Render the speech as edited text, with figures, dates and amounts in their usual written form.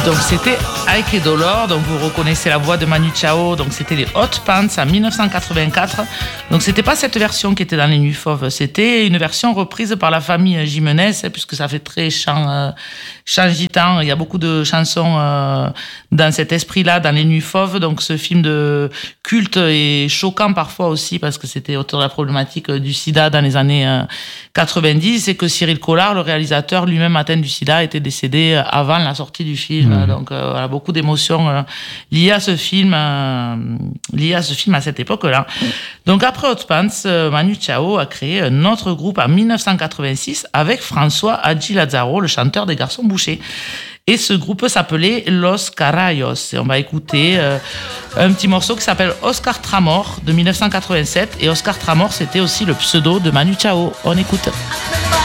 Donc c'était Ike Dolor, donc vous reconnaissez la voix de Manu Chao, donc c'était les Hot Pants en 1984. Donc c'était pas cette version qui était dans les Nuits Fauves, c'était une version reprise par la famille Jimenez, puisque ça fait très chant gitan. Il y a beaucoup de chansons dans cet esprit-là, dans les Nuits Fauves. Donc ce film de culte est choquant parfois aussi, parce que c'était autour de la problématique du sida dans les années 90, et que Cyril Collard, le réalisateur, lui-même atteint du sida, était décédé avant la sortie du film. Donc voilà, beaucoup d'émotions liées à ce film à cette époque-là. Donc après Hot Pants, Manu Chao a créé un autre groupe en 1986 avec François Hadji Lazaro, le chanteur des Garçons Bouchés. Et ce groupe s'appelait Los Carayos. Et on va écouter un petit morceau qui s'appelle Oscar Tramor de 1987. Et Oscar Tramor, c'était aussi le pseudo de Manu Chao. On écoute.